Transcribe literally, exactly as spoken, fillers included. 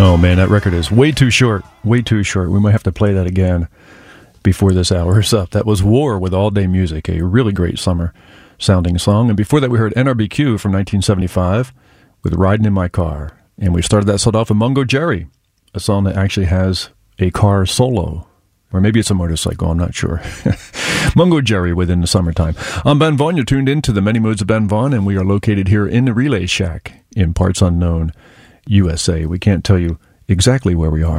Oh, man, that record is way too short. Way too short. We might have to play that again before this hour is up. That was War with All Day Music, a really great summer-sounding song. And before that, we heard N R B Q from nineteen seventy-five with Riding in My Car. And we started that set off with Mungo Jerry, a song that actually has a car solo. Or maybe it's a motorcycle, I'm not sure. Mungo Jerry within the summertime. I'm Ben Vaughn. You're tuned in to the Many Moods of Ben Vaughn, and we are located here in the Relay Shack in Parts Unknown, U S A. We can't tell you exactly where we are.